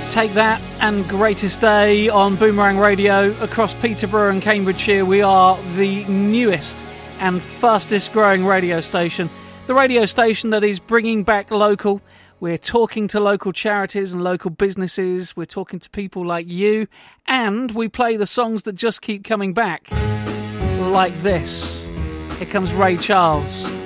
Take That and Greatest Day on Boomerang Radio across Peterborough and Cambridgeshire. We are the newest and fastest growing radio station, the radio station that is bringing back local. We're talking to local charities and local businesses. We're talking to people like you, and we play the songs that just keep coming back, like this. Here comes Ray Charles.